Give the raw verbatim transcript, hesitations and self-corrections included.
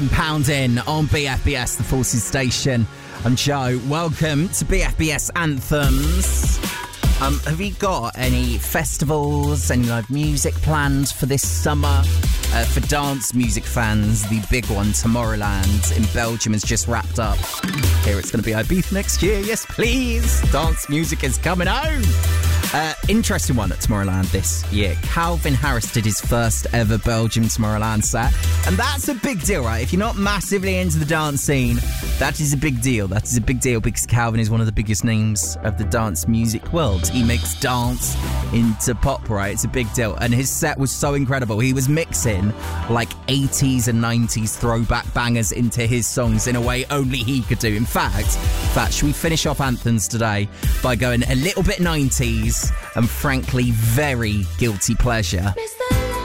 Pounding on B F B S, the Forces Station. I'm Joe. Welcome to B F B S Anthems. Um, have you got any festivals, any live music planned for this summer? Uh, for dance music fans, the big one, Tomorrowland in Belgium, has just wrapped up. Here it's going to be Ibiza next year. Yes, please. Dance music is coming home. Uh, interesting one at Tomorrowland this year. Calvin Harris did his first ever Belgium Tomorrowland set. And that's a big deal, right? If you're not massively into the dance scene, that is a big deal. That is a big deal because Calvin is one of the biggest names of the dance music world. He makes dance into pop, right? It's a big deal. And his set was so incredible. He was mixing like eighties and nineties throwback bangers into his songs in a way only he could do. In fact, in fact, should we finish off Anthems today by going a little bit nineties and frankly very guilty pleasure? Mister